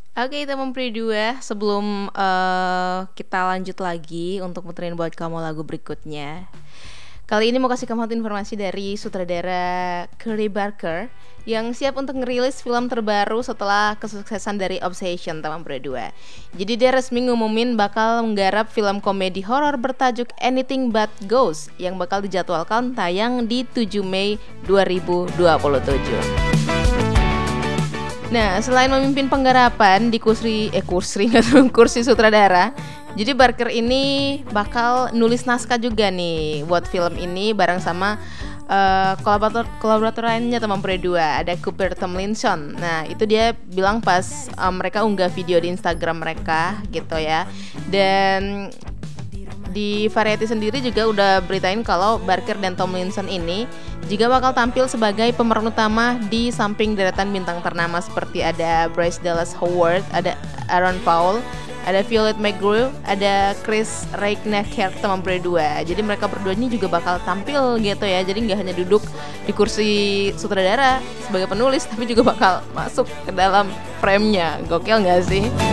Oke, teman Pri 2, sebelum kita lanjut lagi untuk muterin buat kamu lagu berikutnya. Kali ini mau kasih kamu satu informasi dari sutradara Curry Barker yang siap untuk ngerilis film terbaru setelah kesuksesan dari Obsession, teman Pri 2. Jadi dia resmi ngumumin bakal menggarap film komedi horor bertajuk Anything But Ghost yang bakal dijadwalkan tayang di 7 Mei 2027. Nah, selain memimpin penggarapan di kursi sutradara, jadi Barker ini bakal nulis naskah juga nih buat film ini bareng sama kolaborator lainnya, teman Pre 2, ada Cooper Tomlinson. Nah, itu dia bilang pas mereka unggah video di Instagram mereka gitu ya. Dan di Variety sendiri juga udah beritain kalau Barker dan Tomlinson ini juga bakal tampil sebagai pemeran utama di samping deretan bintang ternama seperti ada Bryce Dallas Howard, ada Aaron Paul, ada Violet McGrew, ada Chris Reichenbach, teman Pre 2. Jadi mereka berdua ini juga bakal tampil gitu ya. Jadi nggak hanya duduk di kursi sutradara sebagai penulis, tapi juga bakal masuk ke dalam frame-nya. Gokil nggak sih?